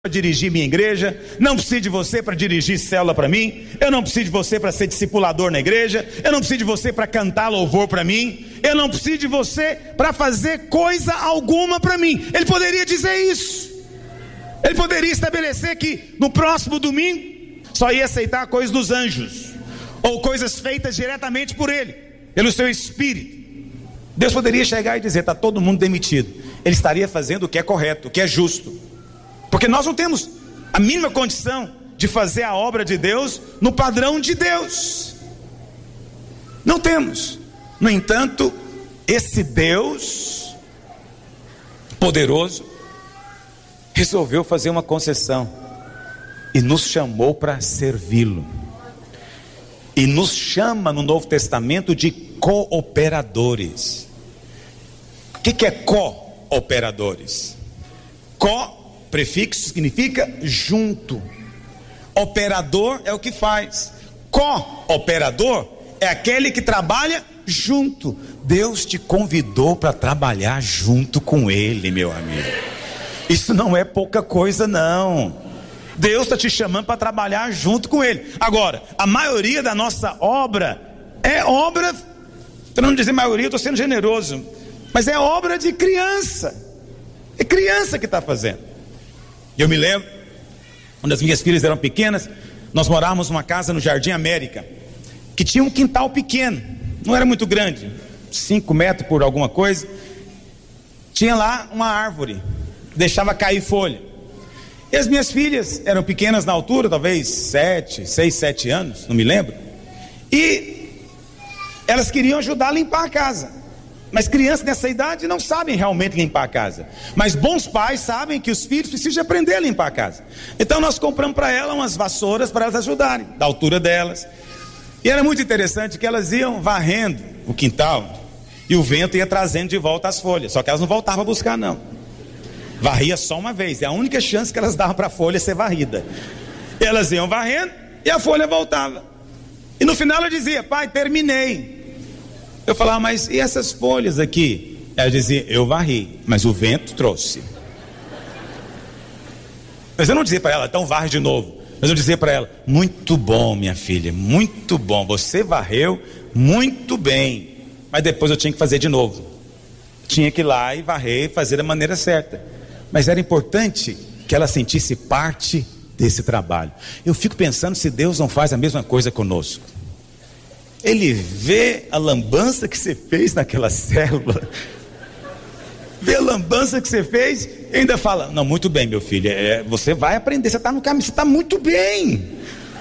para dirigir minha igreja, não preciso de você para dirigir célula para mim, eu não preciso de você para ser discipulador na igreja, eu não preciso de você para cantar louvor para mim, eu não preciso de você para fazer coisa alguma para mim. Ele poderia dizer isso, ele poderia estabelecer que no próximo domingo só ia aceitar coisas dos anjos, ou coisas feitas diretamente por ele, pelo seu espírito. Deus poderia chegar e dizer: está todo mundo demitido. Ele estaria fazendo o que é correto, o que é justo, porque nós não temos a mínima condição de fazer a obra de Deus no padrão de Deus. Não temos. No entanto, esse Deus poderoso resolveu fazer uma concessão e nos chamou para servi-lo. E nos chama no Novo Testamento de cooperadores. O que é cooperadores? Prefixo significa junto. Operador é o que faz. Cooperador é aquele que trabalha junto. Deus te convidou para trabalhar junto com Ele, meu amigo. Isso não é pouca coisa, não. Deus está te chamando para trabalhar junto com Ele. Agora, a maioria da nossa obra é obra, para não dizer maioria, eu estou sendo generoso, mas é obra de criança. É criança que está fazendo. Eu me lembro, quando as minhas filhas eram pequenas, nós morávamos numa casa no Jardim América, que tinha um quintal pequeno, não era muito grande, 5 metros por alguma coisa. Tinha lá uma árvore, deixava cair folha. E as minhas filhas eram pequenas na altura, talvez 6, 7 anos, não me lembro. E elas queriam ajudar a limpar a casa. Mas crianças nessa idade não sabem realmente limpar a casa. Mas bons pais sabem que os filhos precisam aprender a limpar a casa. Então nós compramos para elas umas vassouras para elas ajudarem, da altura delas. E era muito interessante que elas iam varrendo o quintal e o vento ia trazendo de volta as folhas. Só que elas não voltavam a buscar, não. Varria só uma vez. É a única chance que elas davam para a folha ser varrida. Elas iam varrendo e a folha voltava. E no final ela dizia: pai, terminei. Eu falava: mas e essas folhas aqui? Ela dizia: eu varri, mas o vento trouxe. Mas eu não dizia para ela: então varre de novo. Mas eu dizia para ela: muito bom, minha filha, muito bom, você varreu muito bem, mas depois eu tinha que fazer de novo. Tinha que ir lá e varrer e fazer da maneira certa. Mas era importante que ela sentisse parte desse trabalho. Eu fico pensando se Deus não faz a mesma coisa conosco. Ele vê a lambança que você fez naquela célula, vê a lambança que você fez e ainda fala: não, muito bem, meu filho, você vai aprender, você está no caminho, você está muito bem,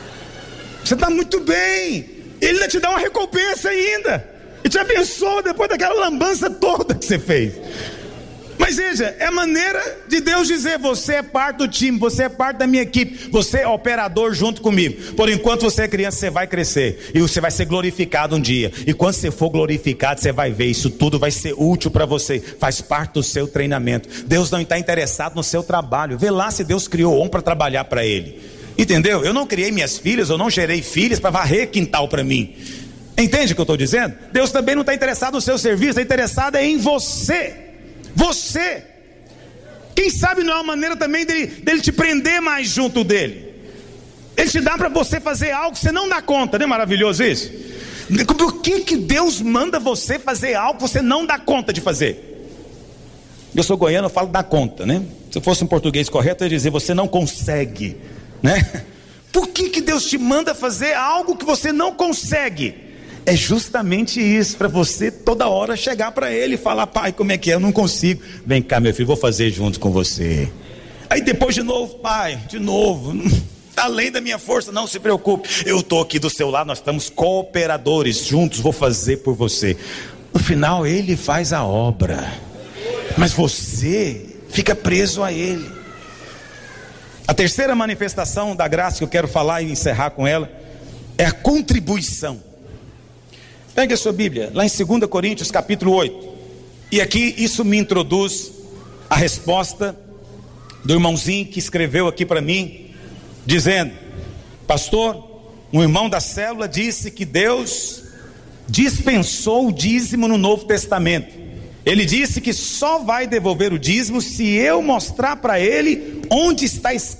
você está muito bem. Ele ainda te dá uma recompensa ainda, e te abençoa depois daquela lambança toda que você fez. Mas veja, é a maneira de Deus dizer: você é parte do time, você é parte da minha equipe, você é operador junto comigo. Por enquanto você é criança, você vai crescer e você vai ser glorificado um dia. E quando você for glorificado, você vai ver, isso tudo vai ser útil para você, faz parte do seu treinamento. Deus não está interessado no seu trabalho. Vê lá se Deus criou homem para trabalhar para Ele. Entendeu? Eu não criei minhas filhas, eu não gerei filhas para varrer quintal para mim. Entende o que eu estou dizendo? Deus também não está interessado no seu serviço, está interessado em você. Você, quem sabe não é uma maneira também dele te prender mais junto dele. Ele te dá para você fazer algo que você não dá conta, não é maravilhoso isso? Por que Deus manda você fazer algo que você não dá conta de fazer? Eu sou goiano, eu falo dá conta, né? Se eu fosse em português correto, eu ia dizer você não consegue, né? Por que Deus te manda fazer algo que você não consegue? É justamente isso, para você toda hora chegar para Ele e falar: pai, como é que é? Eu não consigo. Vem cá, meu filho, vou fazer junto com você. Aí depois de novo: pai, de novo, além da minha força, não se preocupe, eu estou aqui do seu lado, nós estamos cooperadores juntos, vou fazer por você. No final Ele faz a obra, mas você fica preso a Ele. A terceira manifestação da graça que eu quero falar e encerrar com ela é a contribuição. Pegue a sua Bíblia, lá em 2 Coríntios capítulo 8. E aqui isso me introduz a resposta do irmãozinho que escreveu aqui para mim, dizendo: pastor, um irmão da célula disse que Deus dispensou o dízimo no Novo Testamento. Ele disse que só vai devolver o dízimo se eu mostrar para ele onde está escrito